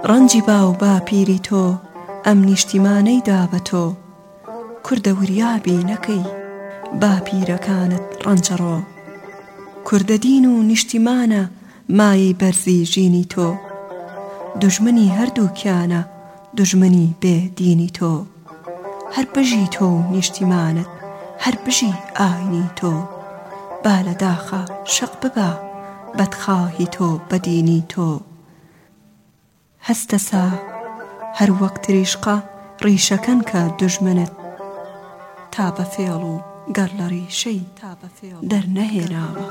ڕەنجی با و باپیری تۆ ئەم نیشتیمانەی دا بە تۆ کوردە وریابی نەکەی باپیرەکانت ڕەنجەڕۆ کوردە دین و نیشتیمانە مایەی بەرزی ژینی تۆ دوژمنی هەردووکیانە دوژمنی بێ دینی تۆ هەر بژی تۆ و نیشتیمانت هەر بژی ئاینی تۆ با لە داخە شەق ببە بەدخواهی تۆ بە دینی تۆ هەستە سا هەر وەک تریشقە ڕیشەکەن کە دوژمنت تا بە فێڵ و گەڕ لە ڕیشەی دەرنەهێناوە